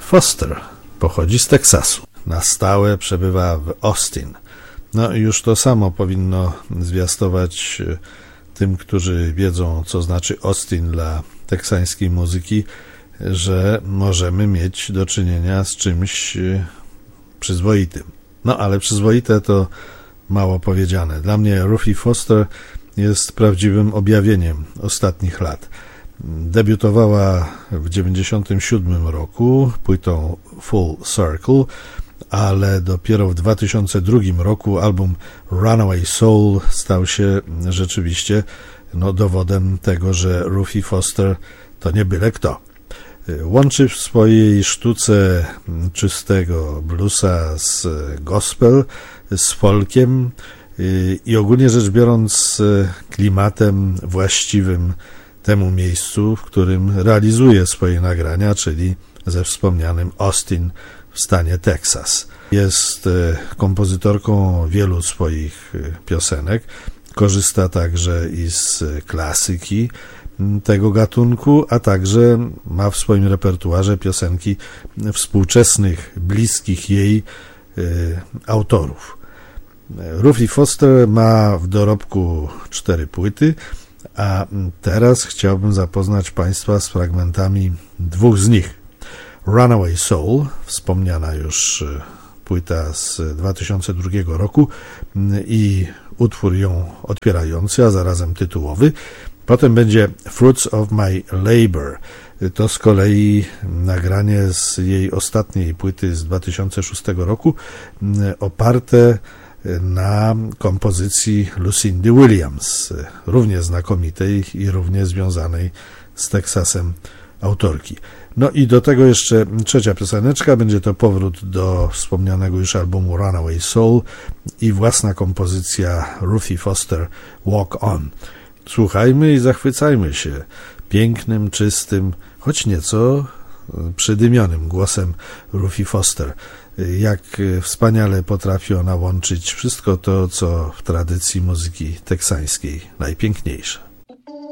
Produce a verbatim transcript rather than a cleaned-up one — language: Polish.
Foster pochodzi z Teksasu. Na stałe przebywa w Austin. No i już to samo powinno zwiastować tym, którzy wiedzą, co znaczy Austin dla teksańskiej muzyki, że możemy mieć do czynienia z czymś przyzwoitym. No ale przyzwoite to mało powiedziane. Dla mnie Ruthie Foster jest prawdziwym objawieniem ostatnich lat. Debiutowała w dziewięćdziesiątym siódmym roku płytą Full Circle, ale dopiero w dwa tysiące drugim roku album Runaway Soul stał się rzeczywiście no, dowodem tego, że Ruthie Foster to nie byle kto. Łączy w swojej sztuce czystego bluesa z gospel, z folkiem i ogólnie rzecz biorąc klimatem właściwym temu miejscu, w którym realizuje swoje nagrania, czyli ze wspomnianym Austin w stanie Teksas. Jest kompozytorką wielu swoich piosenek, korzysta także i z klasyki tego gatunku, a także ma w swoim repertuarze piosenki współczesnych, bliskich jej y, autorów. Ruthie Foster ma w dorobku cztery płyty, a teraz chciałbym zapoznać Państwa z fragmentami dwóch z nich. Runaway Soul, wspomniana już płyta z dwa tysiące drugiego roku i utwór ją otwierający, a zarazem tytułowy. Potem będzie Fruits of My Labor. To z kolei nagranie z jej ostatniej płyty z dwa tysiące szóstego roku, oparte na kompozycji Lucindy Williams, równie znakomitej i równie związanej z Teksasem autorki. No i do tego jeszcze trzecia pioseneczka, będzie to powrót do wspomnianego już albumu Runaway Soul i własna kompozycja Ruthie Foster Walk On. Słuchajmy i zachwycajmy się pięknym, czystym, choć nieco przydymionym głosem Ruthie Foster. Jak wspaniale potrafi ona łączyć wszystko to, co w tradycji muzyki teksańskiej najpiękniejsze.